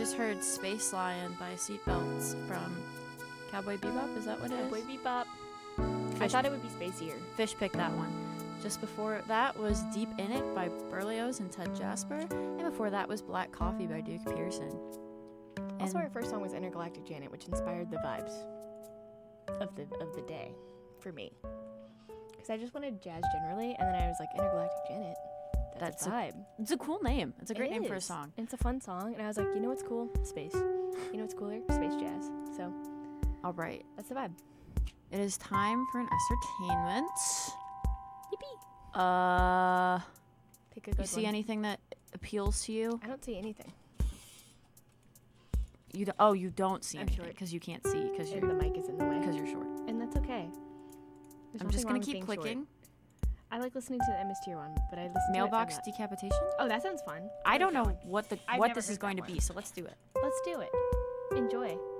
just heard Space Lion by Seatbelts from Cowboy Bebop. Is that what it is? Cowboy Bebop. I thought it would be spacier. Fish picked that one. Just before that was Deep in It by Berlioz and Ted Jasper. And before that was Black Coffee by Duke Pearson. Also, And our first song was Intergalactic Janet, which inspired the vibes of the day for me. Because I just wanted jazz generally, and then I was like, Intergalactic Janet. That's a vibe. it's a cool name. It's a great name for a is. song. And it's a fun song, and I was like, you know what's cool? Space. You know what's cooler? Space jazz. So All right. that's the vibe. It is time for an ascertainment. Yippee! Pick a good You see one. anything that appeals to you? I don't see anything. You don't see I'm anything short. because you can't see because And you're the mic is in the way. short. And that's okay. There's I'm just nothing gonna wrong with keep being short. clicking. I like listening to the MS Tier one, but I listen to Mailbox it. decapitation. Oh, that sounds fun. I don't like know that one. what I've what never this is heard going to that be, one. so let's do it. Let's do it. Enjoy.